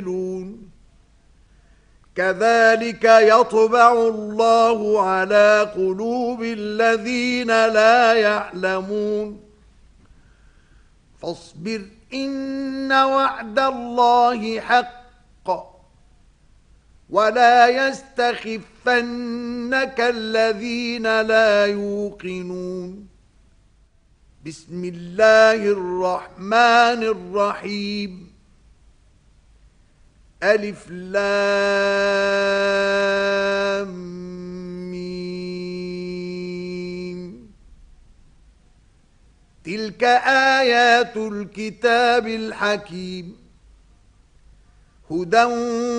كذلك يطبع الله على قلوب الذين لا يعلمون فاصبر إن وعد الله حق ولا يستخفنك الذين لا يوقنون بسم الله الرحمن الرحيم ألف لام ميم تلك آيات الكتاب الحكيم هدى